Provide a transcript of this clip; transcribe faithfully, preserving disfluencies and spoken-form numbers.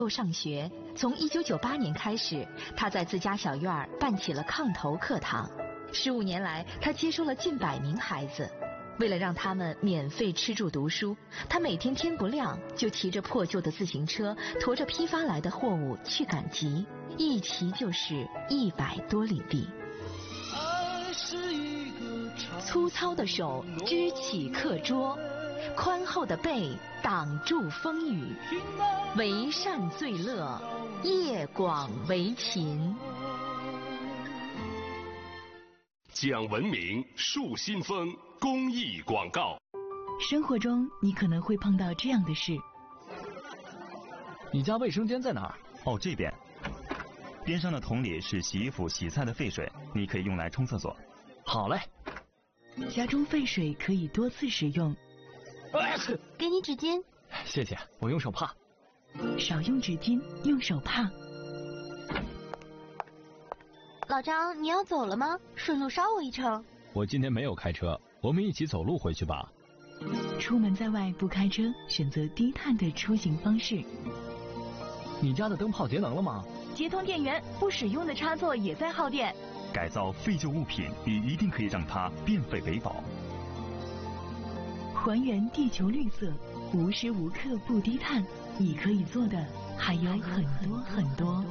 上学，从一九九八年开始，他在自家小院儿办起了炕头课堂。十五年来，他接收了近百名孩子。为了让他们免费吃住读书，他每天天不亮就骑着破旧的自行车，驮着批发来的货物去赶集，一骑就是一百多里地。粗糙的手支起课桌，宽厚的背挡住风雨，为善最乐，业广为勤。 讲文明树新风公益广告。 生活中你可能会碰到这样的事。 你家卫生间在哪儿？ 哦，这边。边上的桶里是洗衣服洗菜的废水，你可以用来冲厕所。 好嘞。 家中废水可以多次使用。 给你纸巾。 谢谢，我用手帕。 少用纸巾，用手帕。 老张，你要走了吗？顺路捎我一程。 我今天没有开车，我们一起走路回去吧。 出门在外不开车，选择低碳的出行方式。 你家的灯泡节能了吗？ 接通电源，不使用的插座也在耗电。 改造废旧物品，你一定可以让它变废为宝。 还原地球绿色，无时无刻不低碳，你可以做的还有很多很多。